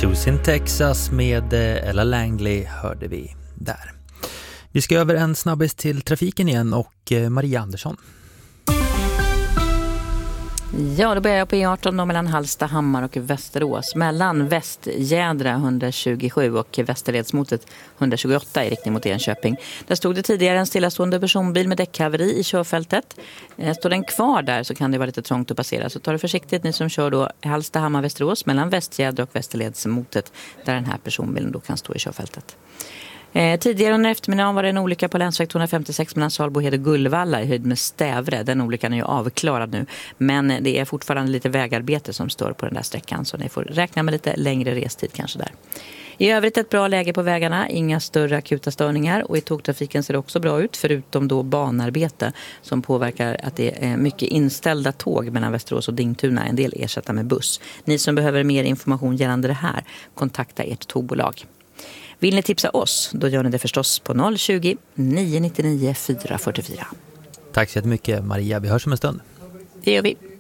Choosing Texas med Ella Langley hörde vi där. Vi ska över en snabbis till trafiken igen och Maria Andersson. Ja, då börjar jag på E18 då mellan Halsta, Hammar och Västerås. Mellan Västjädra 127 och Västerledsmotet 128 i riktning mot Enköping. Där stod det tidigare en stillastående personbil med däckhaveri i körfältet. Står den kvar där så kan det vara lite trångt att passera. Så ta det försiktigt ni som kör då Halsta, Hammar, Västerås mellan Västjädra och Västerledsmotet. Där den här personbilen då kan stå i körfältet. Tidigare under eftermiddagen var det en olycka på länsväg 256 mellan Salbohed och Gullvalla i höjd med Stävre. Den olyckan är ju avklarad nu, men det är fortfarande lite vägarbete som står på den där sträckan, så ni får räkna med lite längre restid kanske där. I övrigt ett bra läge på vägarna, inga större akuta störningar, och i tågtrafiken ser det också bra ut förutom då banarbete som påverkar att det är mycket inställda tåg mellan Västerås och Dingtuna, en del ersätta med buss. Ni som behöver mer information gällande det här, kontakta ert tågbolag. Vill ni tipsa oss, då gör ni det förstås på 020-999 444. Tack så jättemycket Maria, vi hörs om en stund. Det gör vi.